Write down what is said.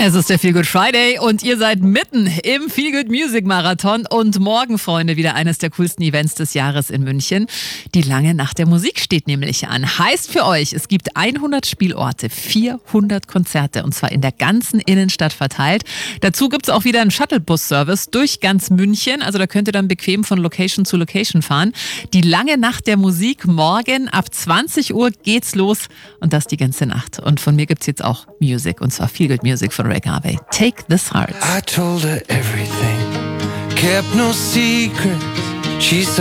Es ist der Feel Good Friday und ihr seid mitten im Feel Good Music Marathon und morgen, Freunde, wieder eines der coolsten Events des Jahres in München. Die lange Nacht der Musik steht nämlich an. Heißt für euch, es gibt 100 Spielorte, 400 Konzerte und zwar in der ganzen Innenstadt verteilt. Dazu gibt es auch wieder einen Shuttlebus-Service durch ganz München, also da könnt ihr dann bequem von Location zu Location fahren. Die lange Nacht der Musik morgen ab 20 Uhr geht's los und das die ganze Nacht. Und von mir gibt's jetzt auch Music und zwar Feel Good Music von Ray Garvey. Take This Heart. I told her everything, kept no secrets. She said